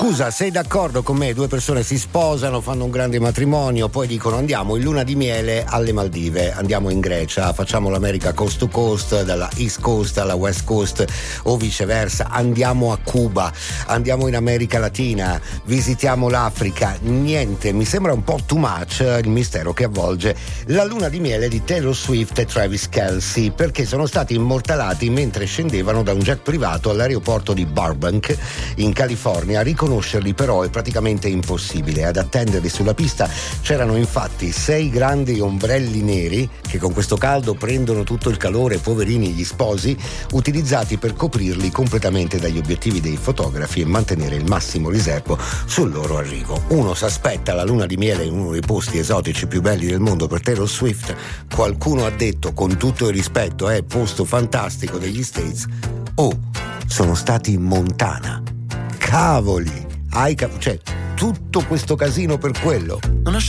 Scusa, sei d'accordo con me? Due persone si sposano, fanno un grande matrimonio, poi dicono andiamo in luna di miele alle Maldive, andiamo in Grecia, facciamo l'America coast to coast, dalla East Coast alla West Coast o viceversa, andiamo a Cuba, andiamo in America Latina, visitiamo l'Africa. Niente, mi sembra un po' too much il mistero che avvolge la luna di miele di Taylor Swift e Travis Kelce, perché sono stati immortalati mentre scendevano da un jet privato all'aeroporto di Burbank in California. Riconoscerli però è praticamente impossibile. Ad attenderli sulla pista c'erano infatti 6 grandi ombrelli neri che con questo caldo prendono tutto il calore, poverini gli sposi, utilizzati per coprirli completamente dagli obiettivi dei fotografi e mantenere il massimo riservo sul loro arrivo. Uno s'aspetta la luna di miele in uno dei posti esotici più belli del mondo per Taylor Swift. Qualcuno ha detto, con tutto il rispetto, è posto fantastico degli States. Oh, sono stati in Montana. Cavoli, cioè tutto questo casino per quello.